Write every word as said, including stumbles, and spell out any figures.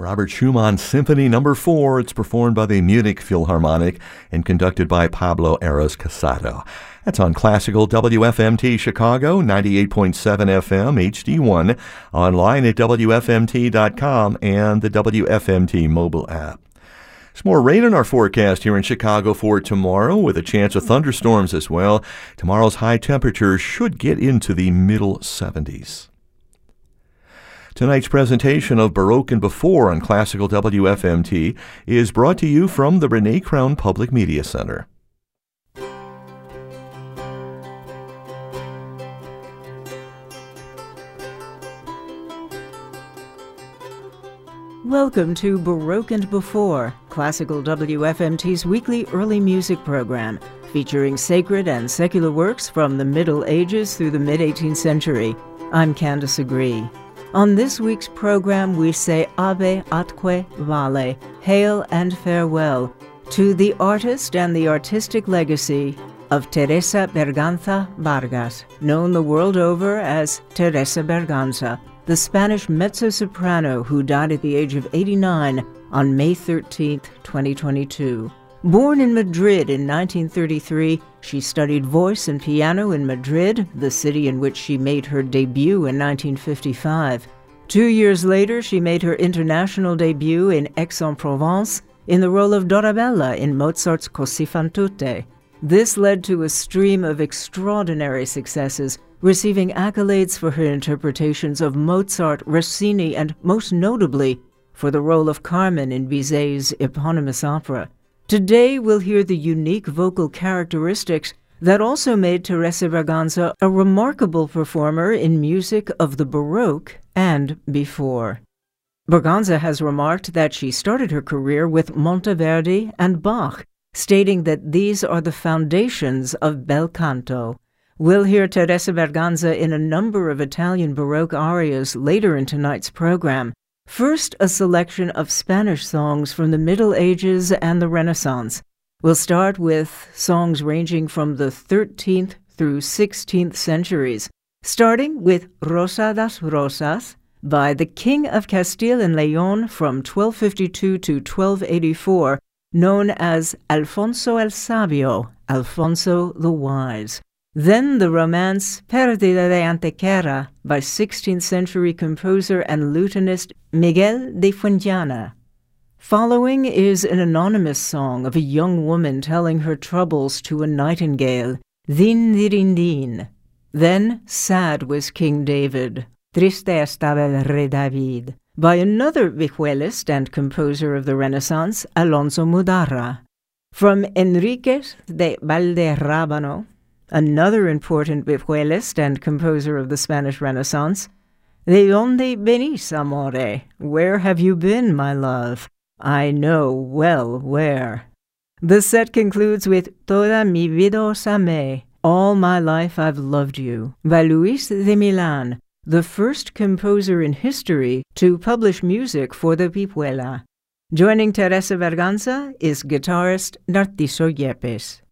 Robert Schumann Symphony Number four. It's performed by the Munich Philharmonic and conducted by Pablo Eros Casado. That's on Classical W F M T Chicago, ninety-eight point seven F M, H D one, online at W F M T dot com and the W F M T mobile app. There's more rain in our forecast here in Chicago for tomorrow, with a chance of thunderstorms as well. Tomorrow's high temperatures should get into the middle seventies. Tonight's presentation of Baroque and Before on Classical W F M T is brought to you from the Renee Crown Public Media Center. Welcome to Baroque and Before, Classical W F M T's weekly early music program, featuring sacred and secular works from the Middle Ages through the mid-eighteenth century. I'm Candace Agree. On this week's program, we say Ave atque vale, hail and farewell, to the artist and the artistic legacy of Teresa Berganza Vargas, known the world over as Teresa Berganza, the Spanish mezzo-soprano who died at the age of eighty-nine on May thirteenth, twenty twenty-two. Born in Madrid in nineteen thirty-three, she studied voice and piano in Madrid, the city in which she made her debut in nineteen fifty-five. Two years later, she made her international debut in Aix-en-Provence in the role of Dorabella in Mozart's Così fan tutte. This led to a stream of extraordinary successes, receiving accolades for her interpretations of Mozart, Rossini, and most notably for the role of Carmen in Bizet's eponymous opera. Today we'll hear the unique vocal characteristics that also made Teresa Berganza a remarkable performer in music of the Baroque and before. Berganza has remarked that she started her career with Monteverdi and Bach, stating that these are the foundations of bel canto. We'll hear Teresa Berganza in a number of Italian Baroque arias later in tonight's program. First, a selection of Spanish songs from the Middle Ages and the Renaissance. We'll start with songs ranging from the thirteenth through sixteenth centuries, starting with Rosa das Rosas by the King of Castile and Leon from twelve fifty-two to twelve eighty-four, known as Alfonso el Sabio, Alfonso the Wise. Then the romance Perdida de Antequera by sixteenth century composer and lutenist Miguel de Fuenllana. Following is an anonymous song of a young woman telling her troubles to a nightingale, Din dirin din. Then Sad Was King David, Triste estaba el rey David, by another vihuelist and composer of the Renaissance, Alonso Mudarra. From Enriquez de Valderrábano, another important vihuelist and composer of the Spanish Renaissance, De donde venís, amore? Where have you been, my love? I know well where. The set concludes with Toda mi vida os amé, All my life I've loved you, by Luis de Milan, the first composer in history to publish music for the vihuela. Joining Teresa Berganza is guitarist Narciso Yepes.